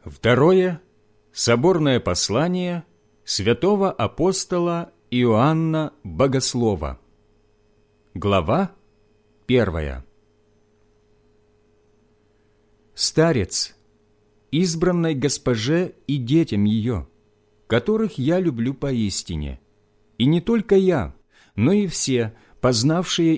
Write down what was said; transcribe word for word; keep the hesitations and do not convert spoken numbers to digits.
Второе соборное послание святого апостола Иоанна Богослова, глава первая. Старец, избранной госпоже и детям ее, которых я люблю поистине, и не только я, но и все, познавшие